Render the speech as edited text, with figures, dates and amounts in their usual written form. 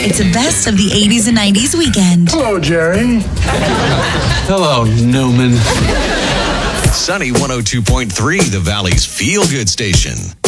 It's a best of the 80s and 90s weekend. Hello, Jerry. Hello, Newman. Sunny 102.3, the Valley's feel-good station.